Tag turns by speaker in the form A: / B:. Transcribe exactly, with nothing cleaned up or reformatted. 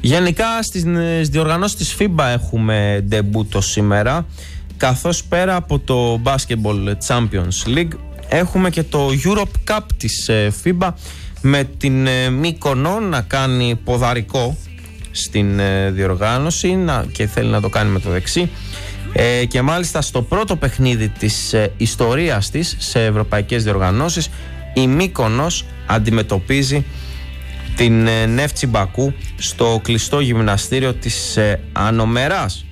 A: Γενικά στις διοργανώσεις της φίμπα έχουμε ντεμπούτο σήμερα, καθώς πέρα από το Basketball Champions League έχουμε και το Europe Cup της φίμπα, με την Μύκονο να κάνει ποδαρικό στην διοργάνωση να, και θέλει να το κάνει με το δεξί, ε, και μάλιστα στο πρώτο παιχνίδι της ε, ιστορίας της σε ευρωπαϊκές διοργανώσεις η Μύκονος αντιμετωπίζει την ε, Νεύτσι Μπακού στο κλειστό γυμναστήριο της ε, Ανομεράς.